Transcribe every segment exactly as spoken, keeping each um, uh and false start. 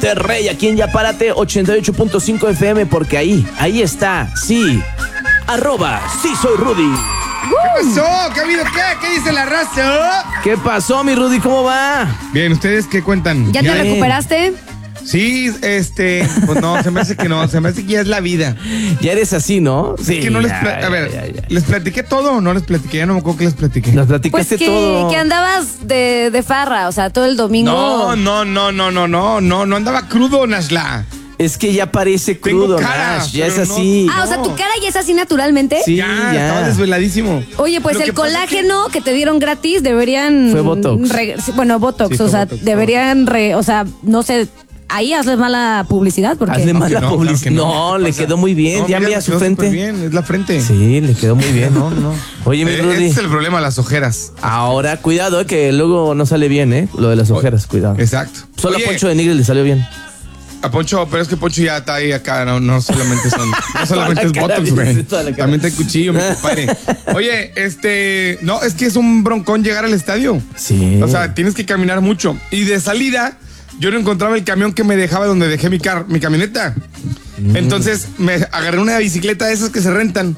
Monterrey, aquí en Ya Párate ochenta y ocho punto cinco F M, porque ahí, ahí está, sí, arroba, sí soy Rudy. ¿Qué pasó? ¿Qué ha habido qué? ¿Qué dice la raza? ¿Qué pasó, mi Rudy? ¿Cómo va? Bien, ¿ustedes qué cuentan? ¿Ya te Bien. recuperaste? Sí, este, pues no, se me hace que no, se me hace que ya es la vida. Ya eres así, ¿no? Sí. Es que no les, ya, pla- a ya, ver, ya, ya. ¿les platiqué todo o no les platiqué? Ya no me acuerdo que les platiqué. Nos Pues platicaste que, todo. que andabas de, de farra, o sea, todo el domingo. No, no, no, no, no, no, no, no andaba crudo, Nashla. Es que ya parece Tengo crudo, cara, Nash, ya es pero no- así. Ah, o sea, tu cara ya es así naturalmente. Sí, ya, ya. estaba desveladísimo. Oye, pues Lo el que pasa es que- colágeno que... te dieron gratis deberían... Fue Botox. re- sí, bueno, Botox, Sí, fue o sea, Botox, deberían, re- o sea, no sé, ahí hazles mala publicidad porque... Hazle No, mala que no, publicidad. claro que no, no. le O sea, quedó muy bien. No, ya mira, mira le su quedó frente. superbién, es la frente. Sí, le quedó muy bien. No, no. Oye, mi Eh, Rudy. Ese es el problema, las ojeras. Ahora, cuidado, eh, que luego no sale bien, ¿eh? Lo de las ojeras, cuidado. Exacto. Solo Oye, a Poncho de Nigris le salió bien. A Poncho, pero es que Poncho ya está ahí acá, no, no solamente son, no solamente es Toda la cara, Botox, güey. dice, toda la cara. También está cuchillo, mi compadre. Oye, este, no, es que es un broncón llegar al estadio. Sí. O sea, tienes que caminar mucho. Y de salida, yo no encontraba el camión que me dejaba donde dejé mi car, mi camioneta. Mm. Entonces me agarré una bicicleta de esas que se rentan.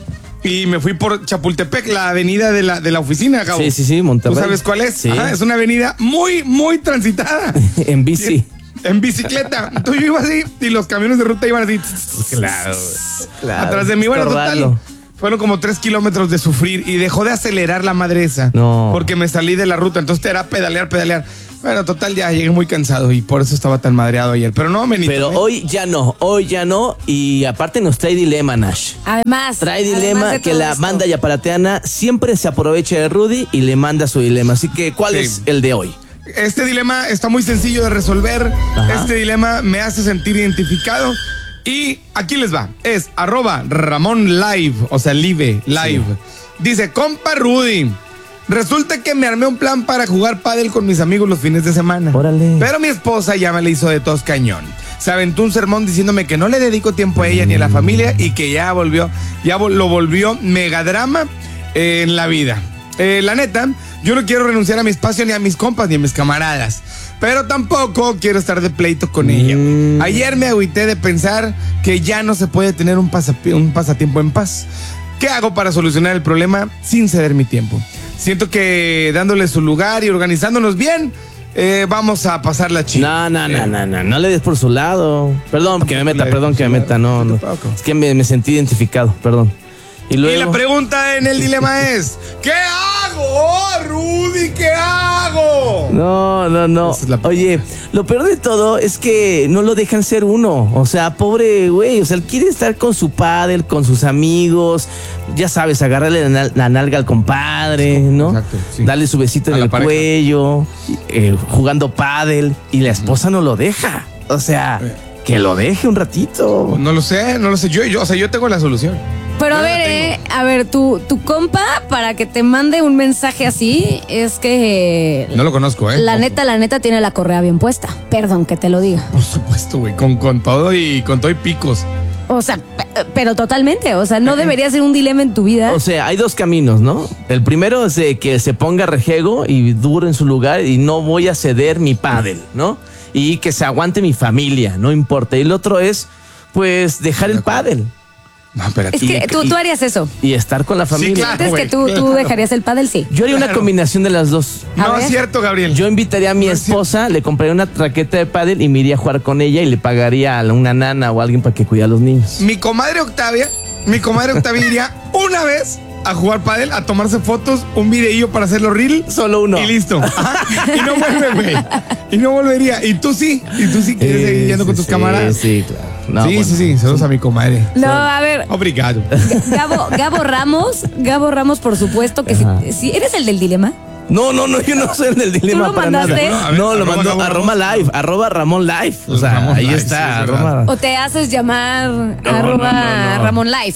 Y me fui por Chapultepec, la avenida de la, de la oficina, Gabo. Sí, sí, sí, Monterrey. ¿Tú sabes cuál es? Sí. Ajá, es una avenida muy, muy transitada. En bici. En bicicleta. Entonces yo iba así y los camiones de ruta iban así. Claro, claro. Atrás de mí, bueno, Estorbarlo. total. Fueron como tres kilómetros de sufrir y dejó de acelerar la madre esa. No. Porque me salí de la ruta. Entonces era pedalear, pedalear. Bueno, total, ya llegué muy cansado y por eso estaba tan madreado ayer. Pero no, Benito. Pero ¿eh? hoy ya no, hoy ya no. Y aparte nos trae dilema, Nash. Además... Trae además dilema de que todo la esto. banda yaparateana siempre se aprovecha de Rudy y le manda su dilema. Así que, ¿cuál Sí. es el de hoy? Este dilema está muy sencillo de resolver. Ajá. Este dilema me hace sentir identificado. Y aquí les va. Es arroba Ramón Live, o sea, live, live. Dice, compa Rudy, resulta que me armé un plan para jugar pádel con mis amigos los fines de semana. Órale. Pero mi esposa ya me le hizo de tos cañón. Se aventó un sermón diciéndome que no le dedico tiempo a ella ni a la familia y que ya volvió, ya vol- lo volvió megadrama eh, en la vida. Eh, la neta, yo no quiero renunciar a mi espacio ni a mis compas ni a mis camaradas. Pero tampoco quiero estar de pleito con ella. Mm. Ayer me agüité de pensar que ya no se puede tener un, pasapi- un pasatiempo en paz. ¿Qué hago para solucionar el problema sin ceder mi tiempo? Siento que dándole su lugar y organizándonos bien, eh, vamos a pasar la chica. No, no, no, no, no, no le des por su lado. Perdón que me meta, le des perdón por que su me lado. meta, no, no. Tampoco. Es que me, me sentí identificado, perdón. Y Y luego. la pregunta en el dilema es, ¿qué hago, Rudy? ¿Qué hago? No, no, no. Esa es la pregunta. Oye, lo peor de todo es que no lo dejan ser uno. O sea, pobre güey. O sea, él quiere estar con su pádel, con sus amigos. Ya sabes, agarrarle la, nal- la nalga al compadre, ¿no? Exacto, sí. Darle su besito A en la el pareja. cuello, eh, jugando pádel. Y la esposa no lo deja. O sea, que lo deje un ratito. No lo sé, no lo sé. Yo, yo, o sea, yo tengo la solución. Pero a Yo la ver, tengo. eh, a ver, tu, tu compa, para que te mande un mensaje así, es que... No lo conozco, ¿eh? La Ojo. neta, la neta tiene la correa bien puesta. Perdón que te lo diga. Por supuesto, güey. Con, con todo y con todo y picos. O sea, pe- pero totalmente. O sea, no debería ser un dilema en tu vida. O sea, hay dos caminos, ¿no? El primero es de que se ponga rejego y duro en su lugar y no voy a ceder mi pádel, ¿no? Y que se aguante mi familia, no importa. Y el otro es, pues, dejar el pádel No, espérate. Es que y- tú, y- tú harías eso. y estar con la familia. claro. Antes güey, que tú, tú claro. dejarías el pádel, sí. Yo haría una Claro. combinación de las dos. A No ver. es cierto, Gabriel. Yo invitaría a mi No es esposa, le compraría una raqueta de pádel y me iría a jugar con ella y le pagaría a una nana o alguien para que cuide a los niños. Mi comadre Octavia, mi comadre Octavia iría una vez a jugar pádel, a tomarse fotos, un videillo para hacerlo reel. Solo uno. Y listo. Ajá. Y no vuelve, güey. Y no volvería. Y tú sí. Y tú sí quieres seguir yendo con tus sí, camaradas. Sí, claro. No, sí, bueno. sí, sí. Saludos a mi comadre. No, a ver, Obrigado. Gabo, Gabo Ramos, Gabo Ramos, por supuesto que si, Ajá. si eres el del dilema. No, no, no, yo no soy el del dilema lo para mandaste? nada. A ver, No, lo arroba mandó Gabo arroba Ramos. live, arroba Ramón live. O sea, Ramón ahí Live, sí, está, es verdad. arroba. O te haces llamar no, arroba no, no. Ramón Life.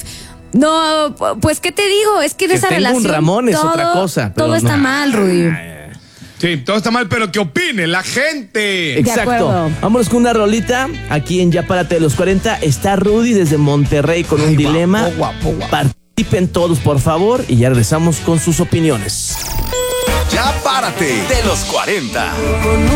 No, pues, ¿qué te digo? Es que en Que esa tenga un relación. Ramón es todo, otra cosa, pero Todo está no. mal, Rudy. Sí, todo está mal, pero que opine la gente. Exacto. acuerdo. Vámonos con una rolita. Aquí en Ya Párate de los cuarenta está Rudy desde Monterrey con un Ay, dilema. guapo, guapo, guapo. Participen todos, por favor, y ya regresamos con sus opiniones. Ya Párate de los cuarenta.